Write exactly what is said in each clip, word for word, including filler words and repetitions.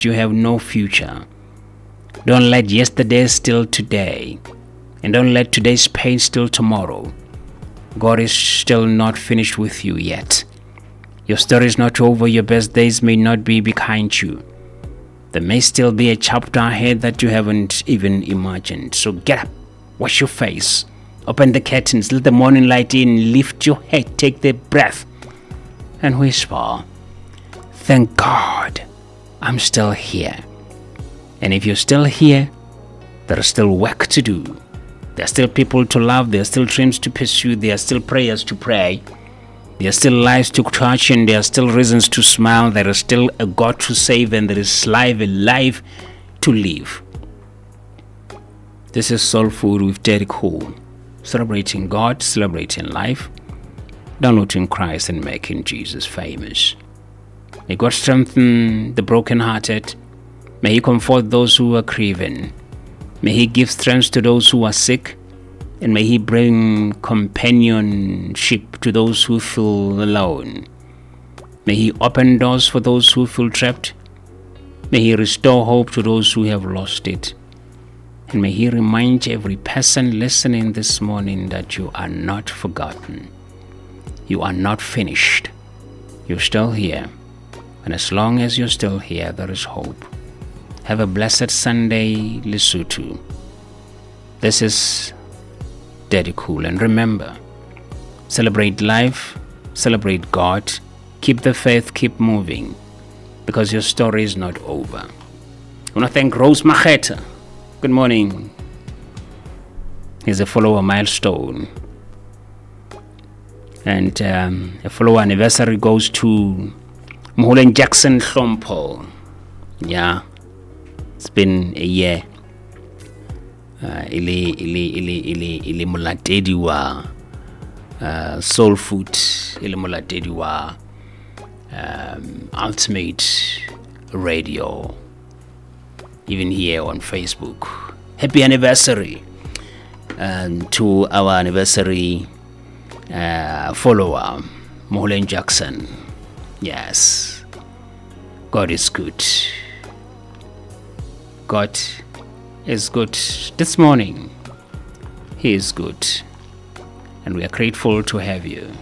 you have no future. Don't let yesterday steal today. And don't let today's pain steal tomorrow. God is still not finished with you yet. Your story is not over. Your best days may not be behind you. There may still be a chapter ahead that you haven't even imagined. So get up, wash your face, open the curtains, let the morning light in, lift your head, take the breath, and whisper, thank God I'm still here. And if you're still here, there is still work to do. There are still people to love. There are still dreams to pursue. There are still prayers to pray. There are still lives to touch, and there are still reasons to smile. There is still a God to save, and there is life, a life to live. This is Soul Food with Derek Hall, celebrating God, celebrating life, downloading Christ, and making Jesus famous. May God strengthen the brokenhearted. May He comfort those who are grieving. May He give strength to those who are sick. And may He bring companionship to those who feel alone. May He open doors for those who feel trapped. May He restore hope to those who have lost it. And may He remind every person listening this morning that you are not forgotten. You are not finished. You're still here. And as long as you're still here, there is hope. Have a blessed Sunday, Lesotho. This is Daddy Cool, and remember, celebrate life, celebrate God, keep the faith, keep moving, because your story is not over. I want to thank Rose Macheta. Good morning. He's a follower milestone, and um, a follower anniversary goes to Moholen Jackson Hlompo. Yeah, it's been a year. Uh, ili ili ili ili ili mulatedi wa uh, Soul Food, ili mulatedi wa um, Ultimate Radio, even here on Facebook. Happy anniversary um, to our anniversary uh, follower, Moholen Jackson. Yes, God is good. God is good. This morning, He is good, and we are grateful to have you.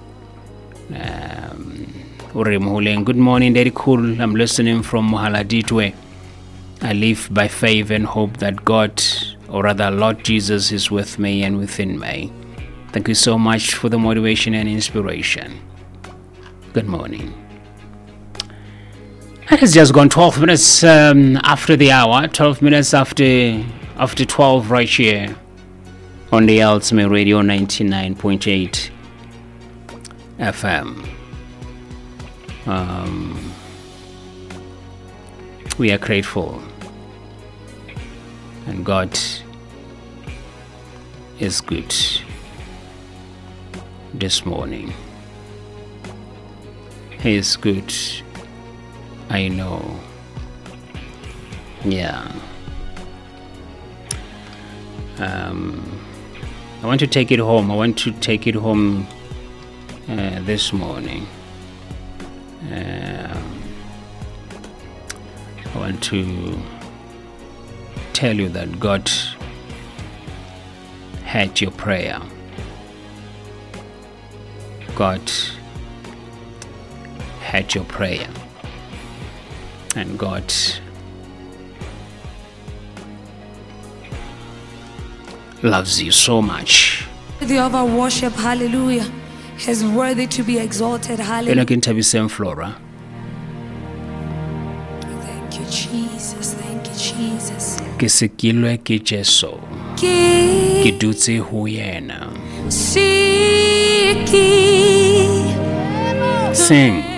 Um, good morning, Daddy Cool. I'm listening from Mohaladitwe. I live by faith and hope that God, or rather Lord Jesus, is with me and within me. Thank you so much for the motivation and inspiration. Good morning. It has just gone twelve minutes um, after the hour, twelve minutes after after twelve right here on the Ultimate Radio ninety-nine point eight F M. Um, we are grateful, and God is good this morning. He is good. I know. Yeah. Um, I want to take it home. I want to take it home uh, this morning. Um, I want to tell you that God heard your prayer. God heard your prayer. And God loves you so much. Worthy of our worship, hallelujah. Is worthy to be exalted, hallelujah. Flora. Thank you, Jesus. Thank you, Jesus. Ke sekilwe ke Jesu. Ke dutse ho yena. Sing.